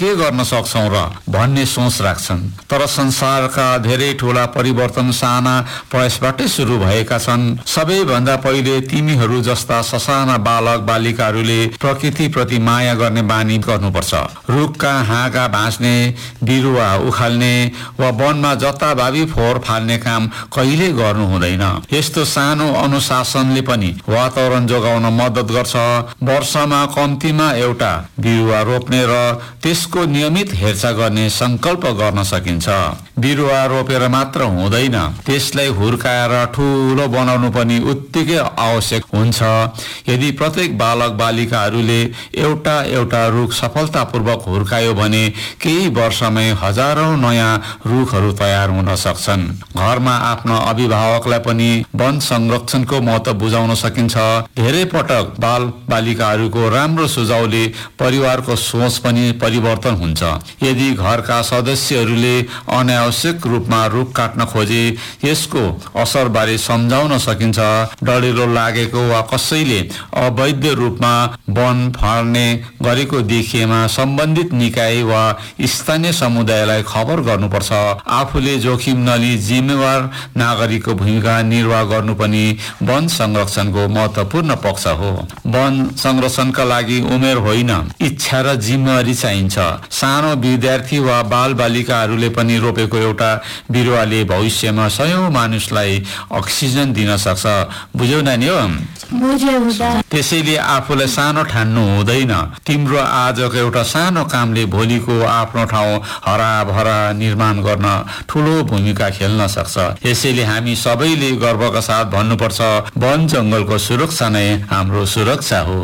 के गर्न सक्छौं र भन्ने सोच राख्छन्। तर संसारका धेरै ठूला परिवर्तन साना प्रयासबाटै सुरु भएका छन्। सबैभन्दा पहिले तिमीहरू जस्ता ससाना बालक बालिकाहरूले प्रकृति प्रति माया गर्ने बानी गर्नुपर्छ। रुखका हाँगा भाँच्ने, बिरुवा उखाल्ने वा वनमा जताभावी फोहोर फाल्ने काम कहिले गर्नु हुँदैन। यस्तो सानो अनुशासनले पनि वातावरण जोगाउन मद्दत गर्छ। वर्षमा कम्तीमा एउटा बिरुवा रोप्ने र त्यसको नियमित हेरचाह गर्ने संकल्प गर्न सकिन्छ। बिरुवा रोपेर मात्र हुँदैन, त्यसलाई हुर्काएर ठूलो बनाउनु पनि उत्तिकै आवश्यक हुन्छ। यदि प्रत्येक बालक बालिकाहरूले एउटा एउटा रुख सफलतापूर्वक हुर्कायो भने केही वर्षमै हजारौं नयाँ रुखहरू तयार हुन सक्छन्। घरमा आफ्ना अभिभावकलाई पनि वन संरक्षणको महत्त्व बुझाउन सकिन्छ। धेरै पटक बाल बालिकाहरूको राम्रो सुझावले परिवारको सोच पनि परिवर्तन हुन्छ। यदि घरका सदस्यहरूले अनावश्यक रूपमा रुख काट्न खोजे यसको असरबारे सम्झाउन सकिन्छ। डढेलो लागेको वा कसैले अवैध रूपमा वन फाड्ने गरेको देखिएमा सम्बन्धित निकाय वा स्थानीय समुदायलाई खबर गर्नुपर्छ। आफूले जोखिम नलिई जिम्मेवार नागरिकको भूमिका निर्वाह गर्नु पनि वन संरक्षणको महत्त्वपूर्ण पक्ष हो। वन संरक्षणका लागि उमेर होइन, इच्छा र जिम्मेवारी चाहिन्छ। सानो विद्यार्थी वा बाल बालिकाहरूले पनि रोपेको एउटा बिरुवाले भविष्यमा सयौं मानिसलाई अक्सिजन दिन सक्छ। बुझ्यौ नानी हो? त्यसैले आफूलाई सानो ठान्नु हुँदैन। तिम्रो आजको एउटा सानो कामले भोलिको आफ्नो ठाउँ हराभरा निर्माण गर्न ठूलो भूमिका खेल्न सक्छ। यसैले हामी सबैले गर्वका साथ भन्नुपर्छ, वन जंगलको सुरक्षा नै हाम्रो सुरक्षा हो।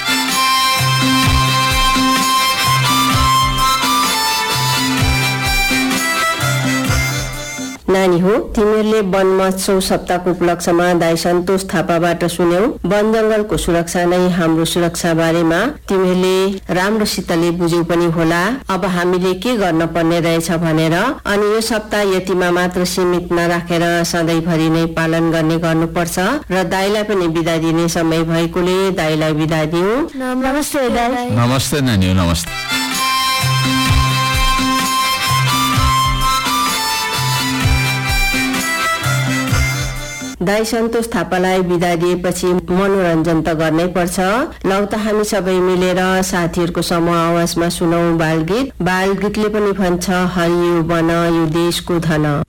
नानी हो, तिमीहरूले वन महोत्सव सप्ताहको उपलक्ष्यमा दाइ सन्तोष थापाबाट सुन्यौ। वन जंगलको सुरक्षा नै हाम्रो सुरक्षा बारेमा तिमीहरूले राम्रोसितले बुझ्यौ पनि होला। अब हामीले के गर्न पर्ने रहेछ भनेर। अनि यो सप्ताह यतिमा मात्र सीमित नराखेर सधैँभरि नै पालन गर्ने गर्नुपर्छ। र दाइलाई पनि बिदा दिने समय भएकोले दाइलाई बिदा दिउँ। नमस्ते दाइ। नमस्ते नानी, नमस्ते। दाइ सन्तोष थापालाई बिदा दिएपछि मनोरञ्जन त गर्नै पर्छ। लौ त हामी सबै मिलेर साथीहरूको समूह आवाजमा सुनौ बालगीत। बालगीतले पनि भन्छ, हरियो वन यो देशको धन।